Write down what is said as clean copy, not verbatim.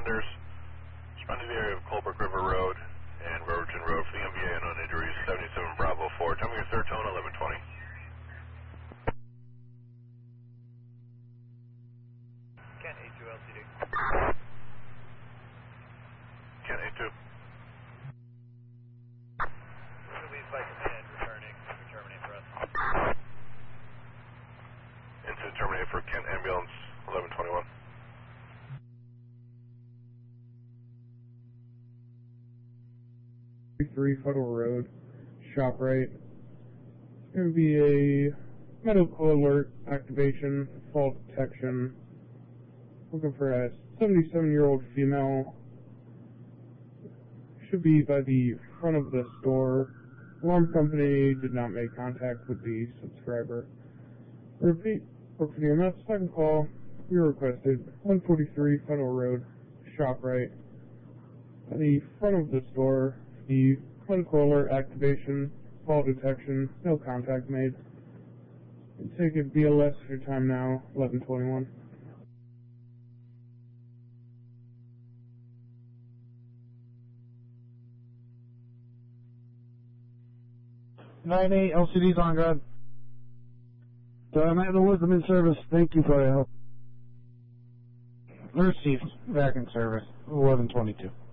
responders. Respond to the area of Colebrook River Road and Riverton Road for the MVA and on injuries 77 Bravo 4. Tell me your third tone, 1120. Kent 82 LCD. Kent 82. Released by command, returning to terminate for us. Into terminate for Kent Ambulance 1121. 3 Federal Road, ShopRite. It's going to be a medical alert activation, fault detection. Looking for a 77-year-old female. Should be by the front of the store. Alarm company did not make contact with the subscriber. Repeat, for the amount second call, we requested 143 Federal Road, ShopRite. At the front of the store, the medical alert activation, fault detection, no contact made. Take it BLS your time now, 1121. Nine eight LCD's on guard. So I'm at the Wisdom in service. Thank you for your help. Received. Back in service. 1122.